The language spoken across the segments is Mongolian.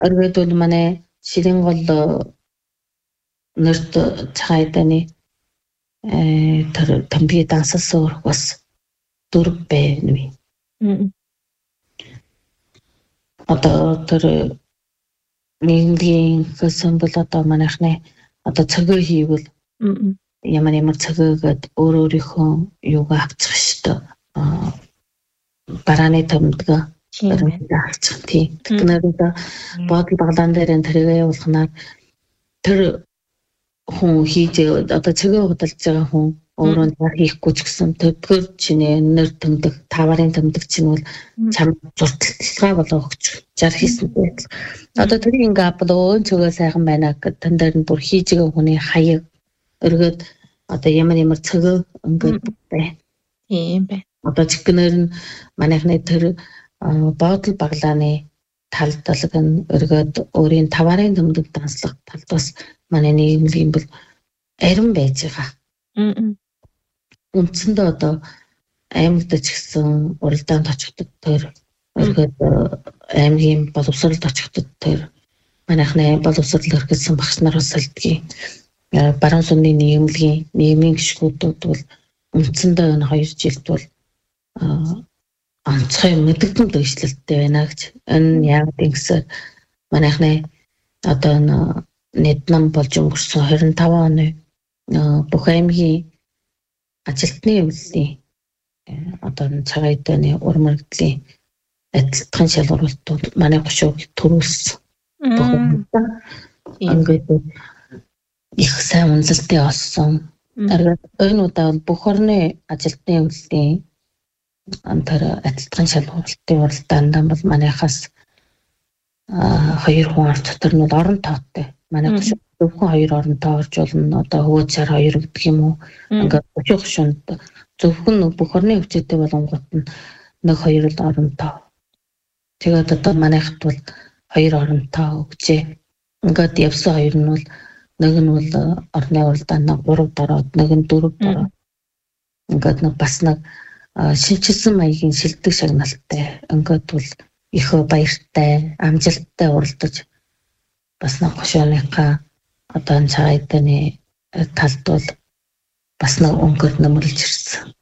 Өргөд бол манай ширэн гол нэрт цайданы тэр тамби дансасуур бас дөрв байна. Одоо тэр нийгмийн хөсөн бол одоо манайхны одоо цагөө хийвэл ямар цагөөгээд өөрийнхөө юугаа авчих шүү дээ. Барааны томдгоо авчих тийм. Тэгэхээр бодол баглаан дээр тэргээ явуулахнаар тэр хүн хийж одоо цагөө худалдаж байгаа хүн өөрөө хийхгүй ч гэсэн тэр чиний нэр томдох таварын томдох чинь бол чам зурталгаа болоо өгч жар хийсэн байл. Одоо тэр ингээ апплоо цогоо сайхан байна гэдэг тань дээр нь бүр хийж байгаа хүний хаяг өргөд одоо ямар цагөө ингээд байна. Тийм бай. Одоо чигнэр нь манайхны тэр бодол баглааны талдалг нь өргөд өөрийн таварын томдох данслах талд бас манай нийгмийн бол арим байж байгаа. Үндсэндээ одоо аймагт ч гэсэн уралдаанд очихдод тэр өргөд аймгийн боловсролд очихдод тэр манайхны боловсрол хэрэгсэн багш нар бас салдгийн баруун сүмний нийгмийн гишгүүдүүд бол үндсэндээ энэ 2 жилд бол онцгой мэдэгдэн дэвшлэлттэй байна гэж. Энэ яг гэсээр манайхны одоо нийт нам болж өнгөрсөн 25 оны бүх аймгийн ажилтны явдлын одоо цагаатны урмагдлын адилтгын шалгуултууд манай гошууг төрүүлсэн. Ингээд их сайн үнэлэлтээ олсон. Энэ удаа бүх орны ажилтны явдлын антар адилтгын шалгуултын уралдаанд бол манайхаас 2 хүн орж дотор нь орон тоотой. Манай гошууг зөвхөн 2 оронтой орж болно. Одоо хөвөөцөр 2 гэдэг юм уу? Ингээд 30 гошуунд зөвхөн бүх орны хөвчөдтэй болонгот нь 1-2 л оронтой. Тэгээд одоо манайхд бол 2 оронтой өгчээ. Ингээд явсан 2 нь бол нэг нь бол орны уралдаанд 3 дороод, нэг нь 4 дороод. Ингээд бас нэг шинжилсэн маягийн шилдэг шагналтай. Ингээд бол их баяртай, амжилттай уралдаж бас нэг гошууныхаа одоо цагаатны талд бол бас нэг өнгөд нэмэлж ирсэн.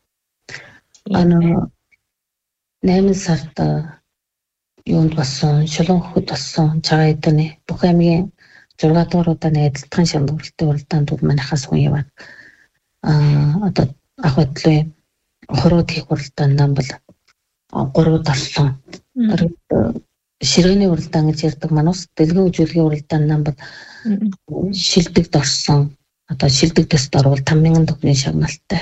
8 сард юунд болсон, шулуун хөхөд болсон цагаатны бүх аймгийн 6 дугаар удааны адилтгын шалгуултын уралдаанд бол манайхаас хүн яваад одоо ах бодлын хорууд хийх уралдаанд бол 3 орсон. Ширээний уралдаан гэж ярьдаг манус дэлгэн үзүүлгийн уралдаанд бол шилдэгд орсон. Одоо шилдэг тест орвол 5,000 төгрөгийн шагналтай.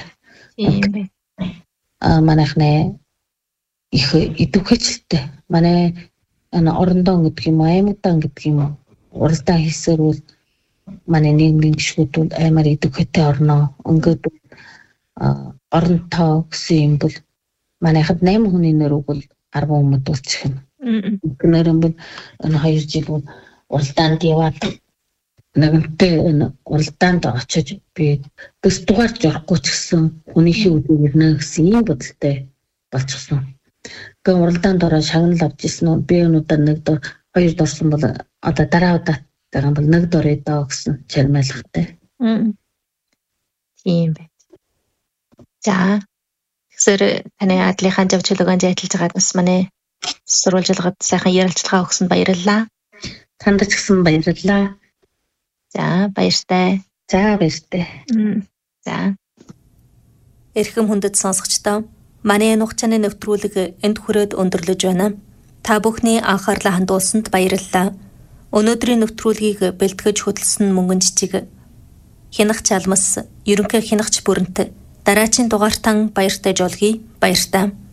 Манайхны их идэвхжлэлтэй. Манай орондоо гэдэг юм уу, аймагдан гэдэг юм уу, уралдаан хийсээр бол манай нийгмийн гишүүд бол аймаар идэвхтэй орноо. Ингээд оронтой гэсэн юм бол манайхад 8 хүний нэр бол 10 хүмүүс болчих юм. Гэнэрэн бол энэ 2 жил бол уралдаанд яваад нэгэнтээ энэ уралдаанд очиж би дэс дугаарч орохгүй ч гэсэн хүнийхээ үдийг ирнэ гэсэн юм бодолтой болчихсон. Гэхдээ уралдаанд ороо шагнал авч ирсэн нь би өнөөдөр 1 дор 2 дорсон бол одоо дараа удаатайгаа бол 1 дор эдээ гэсэн чармайлгатай. Тийм бай. За тэгэхээр таны адлынхаа жавчлуугаан ажиллаж байгаад бас манай сурвалжлагад сайхан ярилцлага өгсөнд баярлалаа. Танд ч гэсэн баярлалаа. За баяртай. За баяртай. За. Эрхэм хүндэт сонсогчдоо манай нухчааны нэвтрүүлэг энд хүрээд өндөрлөж байна. Та бүхний анхаарлаа хандуулсанд баярлалаа. Өнөөдрийн нэвтрүүлгийг бэлтгэж хөтлсөн мөнгөн жижиг Хянах Чалмас ерөнхий хянагч бүрэнт дараачийн дугаартан баяртай жолгий баяртай.